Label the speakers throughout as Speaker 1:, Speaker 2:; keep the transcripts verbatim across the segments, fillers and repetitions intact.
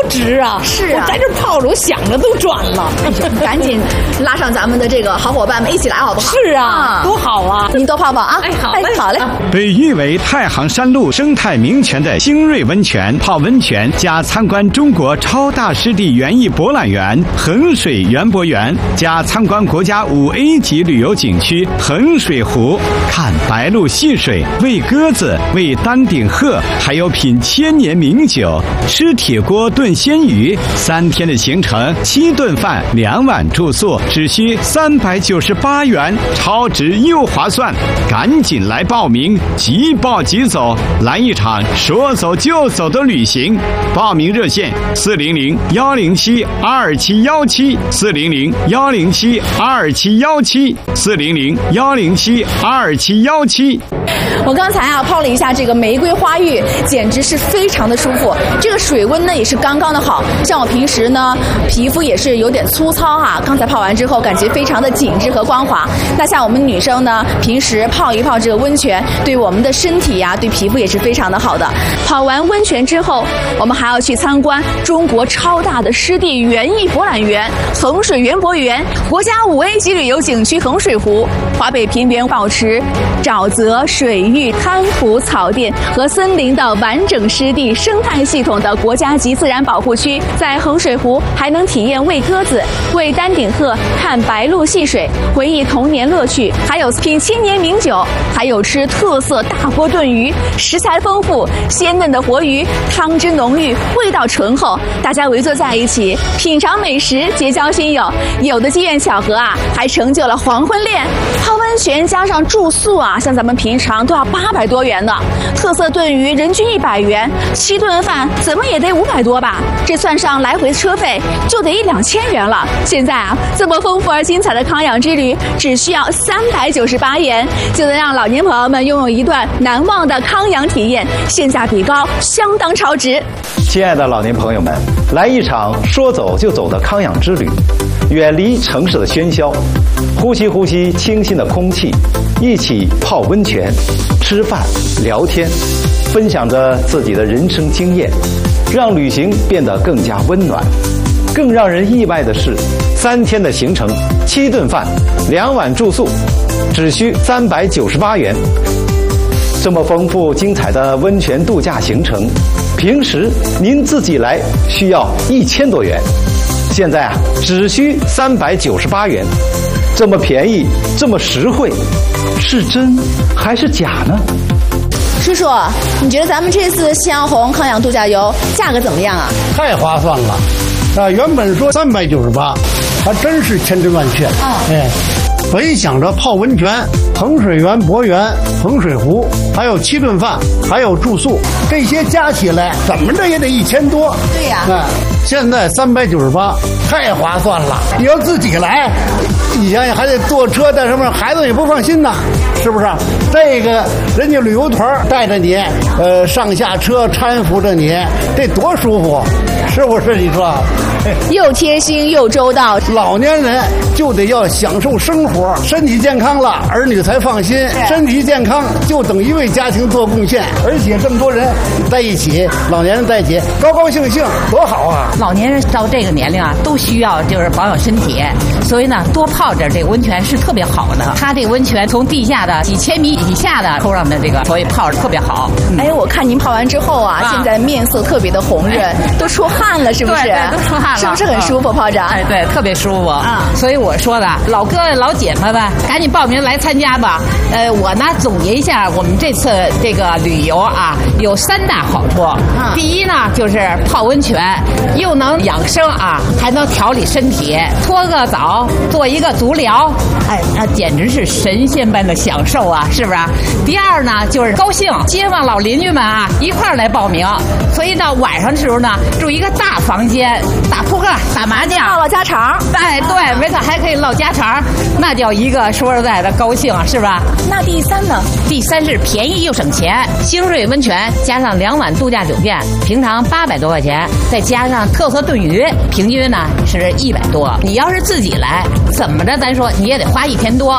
Speaker 1: 值啊！
Speaker 2: 是啊，
Speaker 1: 我在这泡着，我想着都转了。
Speaker 2: 赶紧拉上咱们的这个好伙伴们一起来，好不好？
Speaker 1: 是啊，啊多好啊！
Speaker 2: 您多泡泡啊！
Speaker 1: 哎，好嘞，
Speaker 2: 哎、好嘞。
Speaker 3: 被誉为太行山路生态名泉的星瑞温泉泡温泉加参观中国超大湿地园艺博览园衡水园博园加参观国家五 A 级旅游景区衡水湖，看白鹭戏水，喂鸽子，喂丹顶鹤，还有品千年名酒，吃铁锅炖鲜鱼。三天的行程，七顿饭，两晚住宿，只需三百九十八元，超值又划算，赶紧来报名，即报即走，来一场说走就走的旅行。报名热线：四零零幺零七二七幺七，四零零幺零七二七幺七，四零零幺零七二七幺七。
Speaker 2: 我刚才啊泡了一下这个玫瑰花浴，简直是非常的舒服。这个水温呢也是刚刚的好，像我平时呢皮肤也是有点粗糙哈、啊，刚才泡完之后感觉非常的紧致和光滑。那像我们女生呢，平时泡一泡这个温泉，对我们的身体呀、啊，对皮肤也是非常的好的。泡完温泉之后，我们还要去参观中国超大的湿地园艺博览园衡水园博园，国家五 A 级旅游景区衡水湖，华北平原保持沼泽、水域、滩涂、草甸和森林的完整湿地生态系统的国家级自然保护区。在衡水湖还能体验喂鸽子、喂丹顶鹤、看白鹭戏水，回忆童年乐趣，还有品千年名酒，还有吃特色大锅炖鱼，食材丰富，鲜嫩的活鱼，汤汁浓郁，味道醇厚，大家围坐在一起品尝美食，结交新友。有的机缘巧合啊，还成就了黄昏恋。泡温泉加上住宿啊，像咱们平常都要八百多元呢。特色炖鱼人均一百元，七顿饭怎么也得五百多吧？这算上来回车费就得一两千元了。现在啊，这么丰富而精彩的康养之旅，只需要三百九十八元，就能让老年朋友们拥有一段难忘的康养体验，性价比高，相当超值。
Speaker 4: 亲爱的老年朋友们，来一场说走就走的康养之旅，远离城市的喧嚣，呼吸呼吸清新的空气，一起泡温泉、吃饭、聊天，分享着自己的人生经验，让旅行变得更加温暖。更让人意外的是，三天的行程，七顿饭，两晚住宿，只需三百九十八元。这么丰富精彩的温泉度假行程，平时您自己来需要一千多元，现在啊只需三百九十八元，这么便宜，这么实惠，是真还是假呢？
Speaker 2: 叔叔，你觉得咱们这次夕阳红康养度假游价格怎么样啊？
Speaker 5: 太划算了，啊，原本说三百九十八，还真是千真万确。
Speaker 2: 啊，
Speaker 5: 哎，本想着泡温泉、衡水园博园、衡水湖，还有七顿饭，还有住宿，这些加起来怎么着也得一千多。
Speaker 2: 对呀、
Speaker 5: 啊，现在三百九十八，太划算了。你要自己来，你想想还得坐车带什么，孩子也不放心呐，是不是？这个人家旅游团带着你，呃，上下车搀扶着你，这多舒服，是不是？你说？
Speaker 2: 又贴心又周到。
Speaker 5: 老年人就得要享受生活，身体健康了，儿女才放心。身体健康就等于为家庭做贡献，而且这么多人在一起，老年人在一起，高高兴兴，多好啊！
Speaker 1: 老年人到这个年龄啊，都需要就是保养身体，所以呢，多泡点这个温泉是特别好的。它这个温泉从地下的几千米以下的抽上的这个，所以泡着特别好。
Speaker 2: 嗯、哎，我看您泡完之后啊，啊现在面色特别的红润，哎、都出汗了，是不是？
Speaker 1: 对对，都出汗了，
Speaker 2: 是不是很舒服？泡着？
Speaker 1: 哎，对，特别舒服啊。所以我说的，老哥老姐们们，赶紧报名来参加吧。呃，我呢总结一下，我们这次这个旅游啊，有三大好处。嗯、第一呢，就是泡温泉，又能养生啊，还能调理身体，搓个澡，做一个足疗，哎，那简直是神仙般的享受啊，是不是？第二呢，就是高兴，街坊老邻居们啊一块儿来报名，所以到晚上的时候呢，住一个大房间，打扑克、打麻将、
Speaker 2: 唠唠家常。
Speaker 1: 哎，对，没错，还可以唠家常，那叫一个说实在的高兴，是吧？
Speaker 2: 那第三呢？
Speaker 1: 第三是便宜又省钱，星瑞温泉加上两晚度假酒店，平常八百多块钱，再加上特色炖鱼，平均呢是一百多。你要是自己来，怎么着咱说你也得花一千多。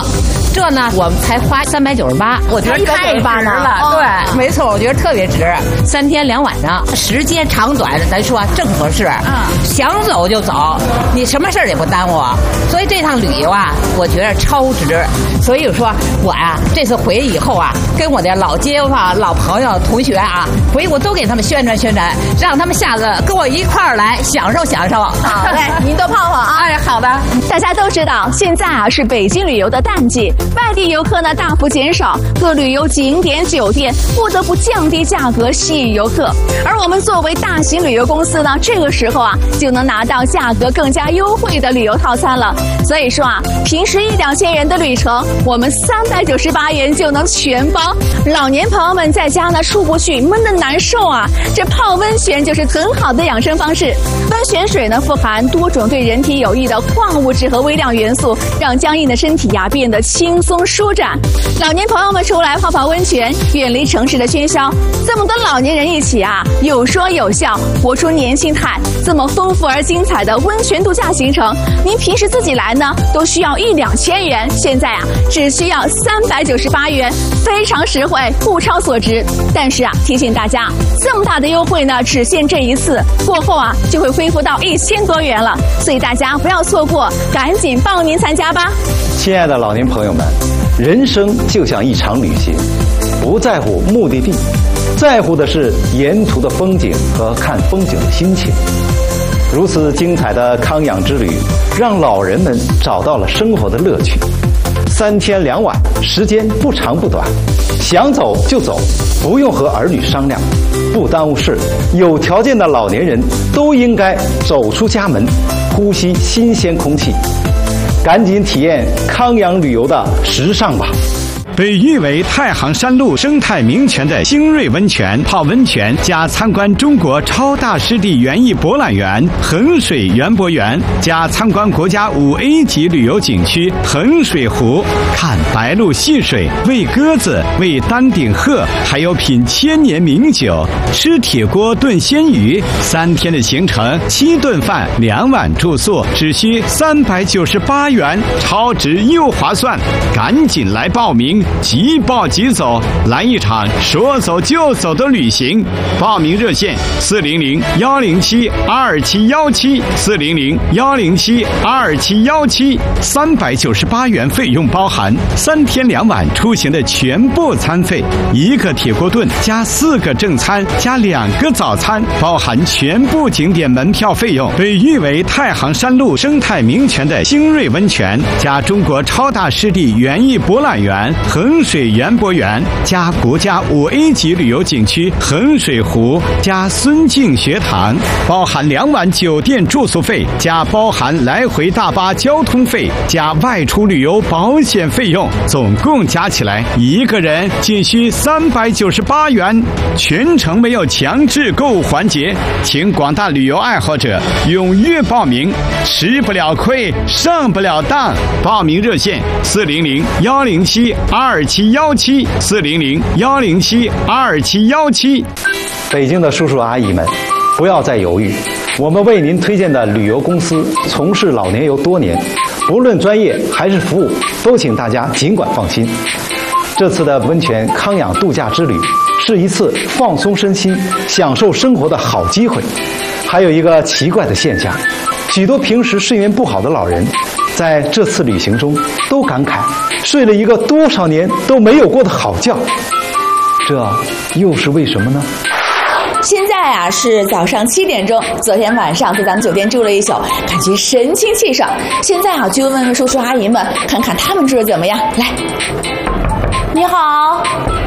Speaker 1: 这呢我们才花三百九十八，我觉得太值了。
Speaker 2: 哦、
Speaker 1: 对，没错，我觉得特别值。三天两晚上，时间长短咱说正合适。嗯，想走就走，你什么事儿也不耽误。所以这趟旅游啊，我觉得超值。所以说我啊，这次回以后啊，跟我的老街坊、老朋友、同学啊，回我都给他们宣传宣传，让他们下次跟我一块儿来享受享受。
Speaker 2: 好嘞，您多泡泡啊！
Speaker 1: 哎，好的。
Speaker 2: 大家都知道，现在啊是北京旅游的淡季，外地游客呢大幅减少，各旅游景点、酒店不得不降低价格吸引游客。而我们作为大型旅游公司呢，这个时候啊就能拿到价格更加优惠的旅游套餐了。所以说啊，平时一两千元的旅程，我们三百九十八元就能全包。老年朋友们在家呢出不去，闷得难受啊，这泡温泉就是很好的养生方式。温泉水呢富含多种对人体有益的矿物质和微量元素，让僵硬的身体呀、啊、变得轻松舒展。老年朋友们出来泡泡温泉，远离城市的喧嚣。这么多老年人一起啊，有说有笑，活出年轻态。这么丰富而精彩的温泉度假行程，您平时自己来呢都需要一两千元，现在啊只需要三百九十八元，非常实惠，物超所值。但是啊，提醒大家，这么大的优惠呢，只限这一次，过后啊就会恢复到一千多元了。所以大家不要错过，赶紧报名参加吧。
Speaker 4: 亲爱的老年朋友们，人生就像一场旅行，不在乎目的地，在乎的是沿途的风景和看风景的心情。如此精彩的康养之旅，让老人们找到了生活的乐趣。三天两晚，时间不长不短，想走就走，不用和儿女商量，不耽误事。有条件的老年人都应该走出家门，呼吸新鲜空气，赶紧体验康养旅游的时尚吧。
Speaker 3: 被誉为太行山路生态名泉的新瑞温泉，泡温泉加参观中国超大湿地园艺博览园衡水园博园，加参观国家五 A 级旅游景区衡水湖，看白鹭戏水，喂鸽子，喂丹顶鹤，还有品千年名酒，吃铁锅炖鲜鱼。三天的行程，七顿饭，两晚住宿，只需三百九十八元，超值又划算，赶紧来报名！即报即走，来一场说走就走的旅行。报名热线：四零零幺零七二七幺七，四零零幺零七二七幺七。三百九十八元费用包含三天两晚出行的全部餐费，一个铁锅炖加四个正餐加两个早餐，包含全部景点门票费用。被誉为太行山路生态名泉的新瑞温泉，加中国超大湿地园艺博览园衡水园博园，加国家五 A 级旅游景区衡水湖，加孙敬学堂，包含两晚酒店住宿费，加包含来回大巴交通费，加外出旅游保险费用，总共加起来一个人仅需三百九十八元。全程没有强制购物环节，请广大旅游爱好者踊跃报名，吃不了亏，上不了当。报名热线：四零零幺零七二七幺七，四零零幺零七二七幺七。
Speaker 4: 北京的叔叔阿姨们，不要再犹豫，我们为您推荐的旅游公司从事老年游多年，不论专业还是服务，都请大家尽管放心。这次的温泉康养度假之旅，是一次放松身心、享受生活的好机会。还有一个奇怪的现象，许多平时睡眠不好的老人，在这次旅行中都感慨睡了一个多少年都没有过的好觉，这又是为什么呢？
Speaker 2: 现在啊是早上七点钟，昨天晚上在咱们酒店住了一宿，感觉神清气爽。现在啊就问问叔叔阿姨们，看看他们住的怎么样。来，你好。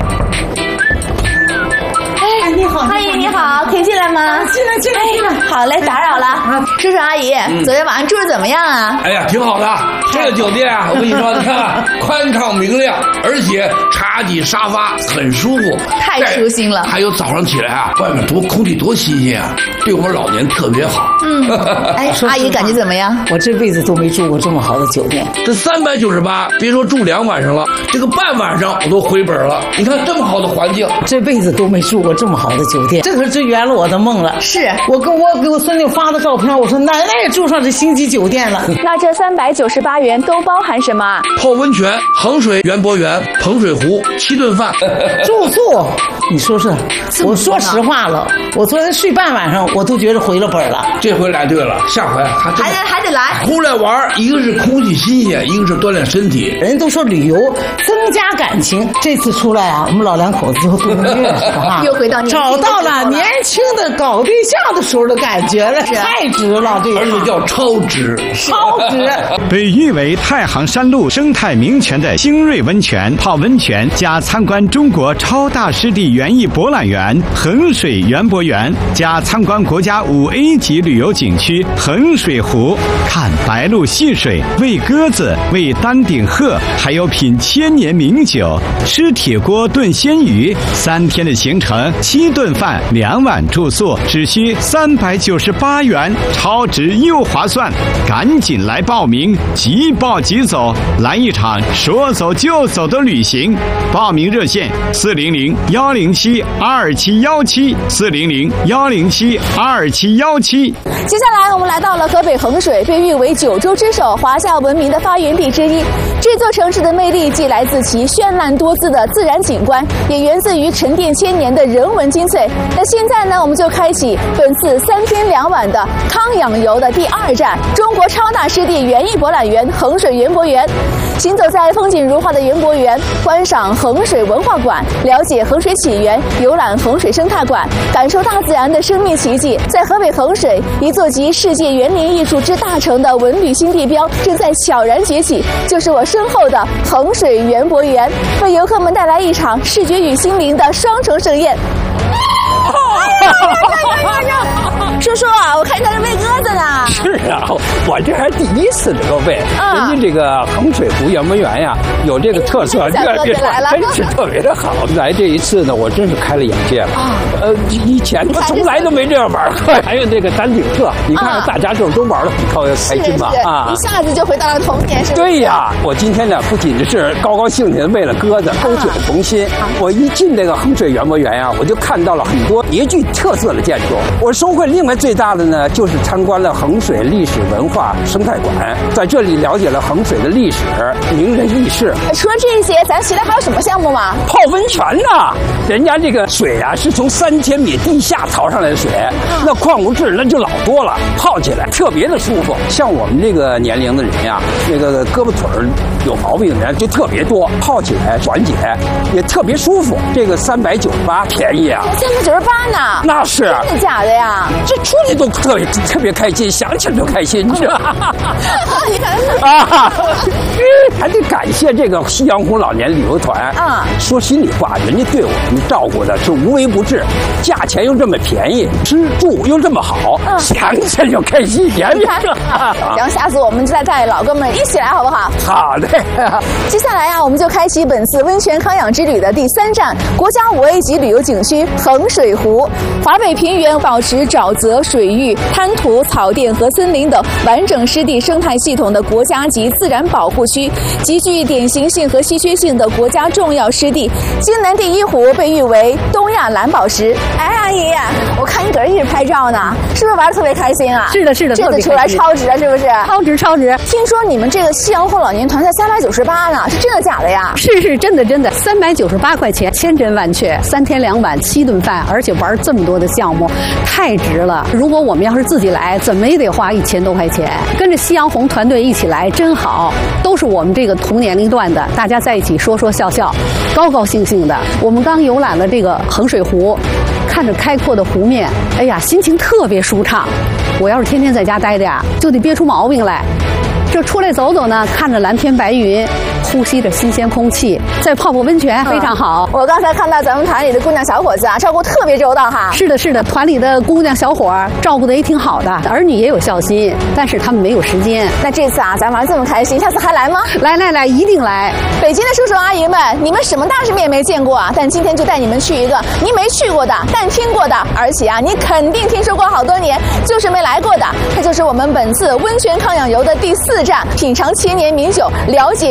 Speaker 2: 哎，你好，阿姨你好，可以进来吗？
Speaker 6: 进来，进来，进来。
Speaker 2: 好嘞，打扰了。啊、叔叔阿姨，嗯、昨天晚上住的怎么样啊？
Speaker 6: 哎呀，挺好的。这个酒店啊，我跟你说，你看看，宽敞明亮，而且茶几沙发很舒服，
Speaker 2: 太舒心了。
Speaker 6: 还有早上起来啊，外面多空气多新鲜啊，对我们老年特别好。
Speaker 2: 嗯，哎，阿姨感觉怎么样？
Speaker 7: 我这辈子都没住过这么好的酒店。
Speaker 6: 这三百九十八，别说住两晚上了，这个半晚上我都回本了。你看这么好的环境，
Speaker 7: 这辈子都没住过这么好的的酒店，这可是圆了我的梦了。
Speaker 2: 是
Speaker 7: 我跟我给我孙女发的照片，我说奶奶也住上这星级酒店了。
Speaker 2: 那这三百九十八元都包含什么？
Speaker 6: 泡温泉、衡水园博园、彭水湖、七顿饭，
Speaker 7: 住宿，你说是？我说实话了，我昨天睡半晚上，我都觉得回了本了。
Speaker 6: 这回来对了，下回还真
Speaker 2: 还得还得来。
Speaker 6: 出来玩，一个是空气新鲜，一个是锻炼身体。
Speaker 7: 人都说旅游增加感情，这次出来啊，我们老两口子又度蜜月是吧？
Speaker 2: 又回到年轻的
Speaker 7: 找到了年轻的搞对象的时候的感觉了，太值了，这个
Speaker 6: 而且叫超值，
Speaker 7: 超值。
Speaker 3: 被誉为太行山路生态名泉的新瑞温泉，泡温泉加参观中国超大湿地园艺博览园衡水园博园，加参观国家五 A 级旅游景区衡水湖，看白鹭戏水，喂鸽子，喂丹顶鹤，还有品千年名酒，吃铁锅炖鲜鱼。三天的行程，七顿饭，两晚住宿，只需三百九十八元，超值又划算，赶紧来报名，即报即走，来一场说走就走的旅行。报名热线：四零零幺零七二七幺七，四零零幺零七二七幺七。
Speaker 2: 接下来我们来到了河北衡水，被誉为九州之首、华夏文明的发源地之一。这座城市的魅力既来自其绚烂多姿的自然景观，也源自于沉淀千年的人文精粹。那现在呢，我们就开启本次三天两晚的康养游的第二站——中国超大湿地园艺博览园衡水园博园。行走在风景如画的园博园，观赏衡水文化馆，了解衡水起源，游览衡水生态馆，感受大自然的生命奇迹。在河北衡水，一座集世界园林艺术之大成的文旅新地标正在悄然崛起，就是我身后的衡水园博园，为游客们带来一场视觉与心灵的双重盛宴。叔叔啊，我看你在这喂鸽子呢。
Speaker 8: 是啊，我这还第一次这个喂。
Speaker 2: 嗯、
Speaker 8: 人家这个衡水湖园博园呀，有这个特色，这别说真是特别的好。来这一次呢，我真是开了眼界了。啊、呃，以前我从来都没这样玩过。还有这个丹顶鹤，你看大家这都玩得很高开心吧？啊，
Speaker 2: 一下子就回到了童年，是不是？
Speaker 8: 对呀，我今天呢不仅是高高兴兴的喂了鸽子，狗血同心。啊、我一进这个衡水园博园呀，我就看到了很多别具特色的建筑。我收获另外最大的呢，就是参观了衡水历史文化生态馆，在这里了解了衡水的历史、名人轶事。
Speaker 2: 除了这些，咱其他还有什么项目吗？
Speaker 8: 泡温泉呐，人家这个水啊是从三千米地下淘上来的水，嗯、那矿物质那就老多了，泡起来特别的舒服。像我们这个年龄的人呀，那个胳膊腿儿有毛病的人就特别多，泡起来缓解也特别舒服。这个三百九十八便宜啊，
Speaker 2: 三百九十八呢？
Speaker 8: 那是
Speaker 2: 真的假的呀？
Speaker 8: 这出去都特别特别开心，想起来就开心，是吧？啊，还得感谢这个夕阳红老年旅游团啊！说心里话，人家对我们照顾的是无微不至，价钱又这么便宜，吃住又这么好，嗯、想起来就开心，甜蜜。
Speaker 2: 然后下次我们就再带老哥们一起来，好不好？
Speaker 8: 好的。
Speaker 2: 接下来啊，我们就开启本次温泉康养之旅的第三站——国家五 A 级旅游景区衡水湖。华北平原保持沼泽、水域、滩涂、草甸和森林等完整湿地生态系统的国家级自然保护区，极具典型性和稀缺性的国家重要湿地。京南第一湖被誉为东亚蓝宝石。哎，阿姨，我看你搁这一直拍照呢，是不是玩得特别开心啊？
Speaker 9: 是的，是的，
Speaker 2: 这次出来超值了，是不是？
Speaker 9: 超值，超值！
Speaker 2: 听说你们这个夕阳红老年团才三百九十八呢，是真的假的呀？
Speaker 9: 是是真的真的，三百九十八块钱，千真万确，三天两晚七顿饭，而且玩这么多的项目，太值了。如果我们要是自己来，怎么也得花一千多块钱。跟着夕阳红团队一起来，真好，都是我们这个同年龄段的，大家在一起说说笑笑，高高兴兴的。我们刚游览了这个衡水湖，看着开阔的湖面，哎呀，心情特别舒畅。我要是天天在家待着呀，就得憋出毛病来。这出来走走呢，看着蓝天白云，呼吸着新鲜空气，再泡泡温泉非常好。
Speaker 2: 嗯、我刚才看到咱们团里的姑娘小伙子啊，照顾特别周到哈。
Speaker 9: 是的，是的，团里的姑娘小伙照顾的也挺好的，儿女也有孝心，但是他们没有时间。
Speaker 2: 那这次啊，咱玩这么开心，下次还来吗？
Speaker 9: 来来来，一定来！
Speaker 2: 北京的叔叔阿姨们，你们什么大世面没见过啊？但今天就带你们去一个你没去过的，但听过的，而且啊，你肯定听说过好多年，就是没来过的。它就是我们本次温泉康养游的第四站，品尝千年名酒，了解酿酒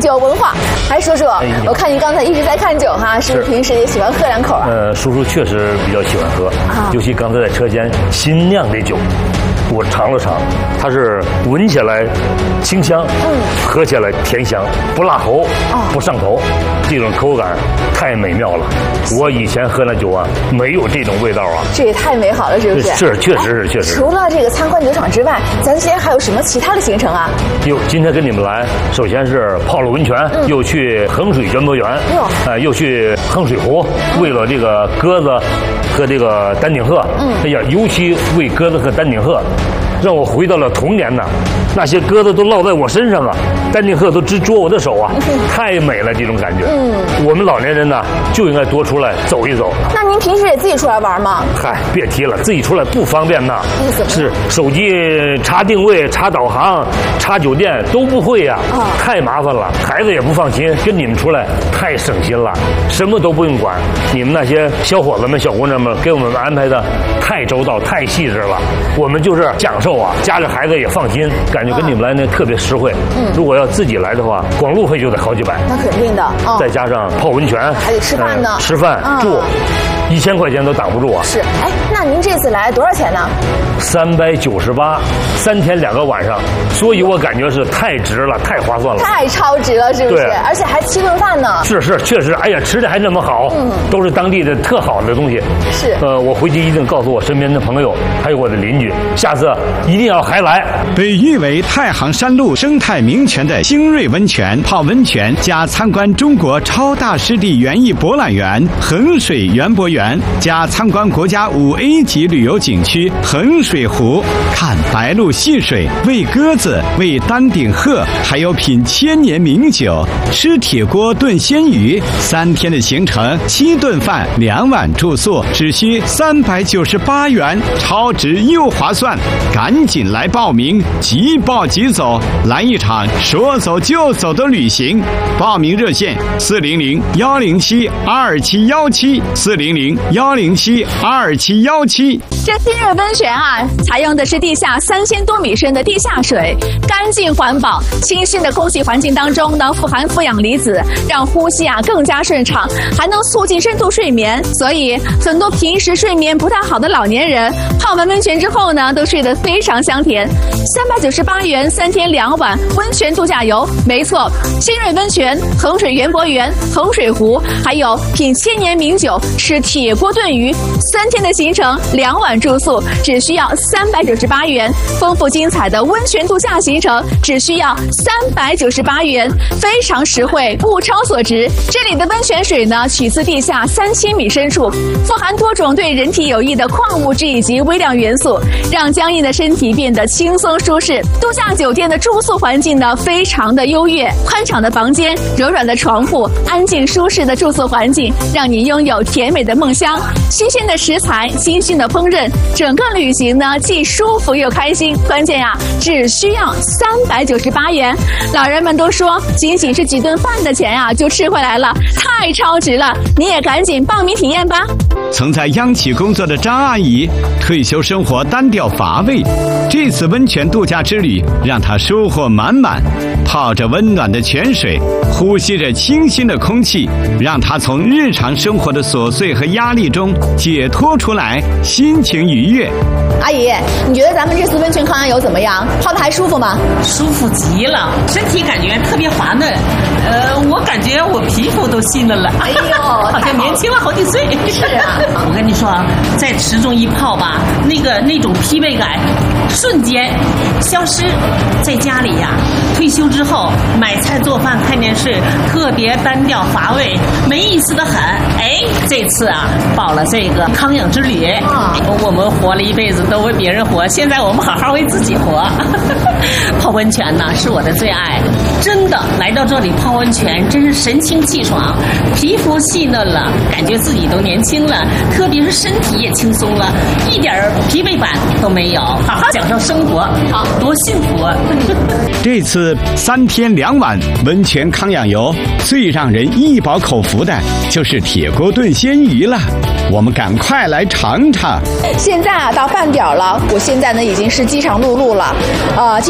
Speaker 2: 酒文化。还说说，哎、我看您刚才一直在看酒哈，是不是平时也喜欢喝两口啊？
Speaker 10: 呃，叔叔确实比较喜欢喝，啊、尤其刚才在车间新酿的酒。我尝了尝，它是闻起来清香，嗯，喝起来甜香，不辣喉，哦、不上头，这种口感太美妙了。我以前喝那酒啊，没有这种味道啊。
Speaker 2: 这也太美好了，是不是？
Speaker 10: 是，确实是，确实。
Speaker 2: 除了这个参观酒厂之外，咱今天还有什么其他的行程啊？
Speaker 10: 哟，今天跟你们来，首先是泡了温泉，嗯、又去衡水园博园，哟，呃，又去衡水湖，嗯、为了这个鸽子和这个丹顶鹤，嗯，哎呀，尤其为鸽子和丹顶鹤。让我回到了童年呐，那些鸽子都落在我身上啊，丹顶鹤都直捉我的手啊，太美了这种感觉。嗯，我们老年人呢就应该多出来走一走。
Speaker 2: 那您平时也自己出来玩吗？
Speaker 10: 嗨，别提了，自己出来不方便呐。是手机查定位、查导航、查酒店都不会呀、啊，哦、太麻烦了，孩子也不放心。跟你们出来太省心了，什么都不用管。你们那些小伙子们、小姑娘们给我们安排的太周到、太细致了，我们就是享受。啊，家里孩子也放心，感觉跟你们来呢特别实惠。嗯，如果要自己来的话，光路费就得好几百。
Speaker 2: 那肯定的，哦、
Speaker 10: 再加上泡温泉，
Speaker 2: 还得吃饭呢，
Speaker 10: 呃、吃饭、嗯、住，一千块钱都挡不住啊。
Speaker 2: 是，哎，那您这次来多少钱呢？
Speaker 10: 三百九十八，三天两个晚上，所以我感觉是太值了，太划算了，
Speaker 2: 太超值了，是不是？而且还七顿饭呢。
Speaker 10: 是是，确实，哎呀，吃的还那么好，嗯，都是当地的特好的东西。
Speaker 2: 是，
Speaker 10: 呃，我回去一定告诉我身边的朋友，还有我的邻居，下次一定要还来。
Speaker 3: 被誉为太行山路生态名泉的新瑞温泉，泡温泉加参观中国超大湿地园艺博览园衡水园博园，加参观国家五 A 级旅游景区衡水湖，看白鹭戏水，喂鸽子，喂丹顶鹤，还有品千年名酒，吃铁锅炖鲜鱼。三天的行程，七顿饭，两晚住宿，只需三百九十八元，超值又划算，赶紧来报名，即报即走，来一场说走就走的旅行。报名热线：四零零幺零七二七幺七，四零零幺零七二七幺七。
Speaker 2: 这新瑞温泉啊，采用的是地下三千多米深的地下水，干净环保，清新的空气环境当中呢，富含负氧离子，让呼吸啊更加顺畅，还能促进深度睡眠。所以很多平时睡眠不太好的老年人，泡完温泉之后呢，都睡得非常香甜。三百九十八元三天两晚温泉度假游，没错，新瑞温泉、衡水园博园、衡水湖，还有品千年名酒、吃铁锅炖鱼，三天的行程，两晚住宿，只需要三百九十八元。丰富精彩的温泉度假行程，只需要三百九十八元，非常实惠，物超所值。这里的温泉水呢，取自地下三千米深处，富含多种对人体有益的矿物质以及微量元素，让僵硬的身体变得轻松舒适。度假酒店的住宿环境呢，非常的优越，宽敞的房间、柔软的床铺、安静舒适的住宿环境，让你拥有甜美的梦乡。新鲜的食材，新鲜的烹饪，整个旅行呢既舒服又开心。关键呀、啊，只需要三百九十八元。老人们都说，仅仅是几顿饭的钱呀、啊，就吃回来了，太超值了！你也赶紧报名体验吧。
Speaker 3: 曾在央企工作的张阿姨，退休生活单调乏味，这次温泉度假之旅让她收获满满。泡着温暖的泉水，呼吸着清新的空气，让她从日常生活的琐碎和压力中解脱出来，心情愉悦。
Speaker 2: 阿姨，你觉得咱们这次温泉康养游怎么样？泡的还舒服吗？
Speaker 1: 舒服极了，身体感觉特别滑嫩。呃，我感觉我皮肤都细嫩了。哎呦，好像年轻了好几岁。是啊，我跟你说，在池中一泡吧，那个那种疲惫感瞬间消失。在家里呀，退休之后买菜做饭看电视，特别单调乏味，没意思的很。哎，这次啊，报了这个康养之旅，啊，我们活了一辈子都为别人活，现在我们好好为自己活。泡温泉呢是我的最爱，真的来到这里泡温泉，真是神清气爽，皮肤细嫩了，感觉自己都年轻了，特别是身体也轻松了，一点疲惫感都没有，好好享受生活，好，多幸福啊！
Speaker 3: 这次三天两晚温泉康养游，最让人一饱口福的就是铁锅炖鲜鱼了，我们赶快来尝尝。
Speaker 2: 现在啊，到饭点了，我现在呢已经是饥肠辘辘了。呃，今天呢，我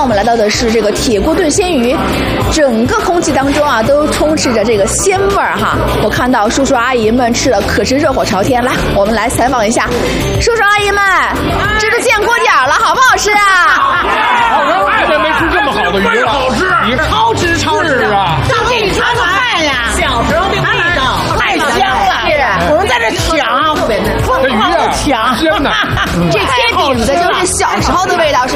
Speaker 2: 们来到的是这个铁锅炖鲜鱼，整个空气当中啊都充斥着这个鲜味儿哈。我看到叔叔阿姨们吃的可是热火朝天，来，我们来采访一下叔叔阿姨们，这都见锅点了，好不好吃啊？
Speaker 6: 爱人没吃这么好的鱼了，好吃，
Speaker 7: 你超值超值
Speaker 6: 啊！
Speaker 7: 上这一餐饭呀，小时候的味道太香了。我们在这抢，疯狂的抢，
Speaker 6: 香的。
Speaker 2: 这贴饼子就是小时候的味道是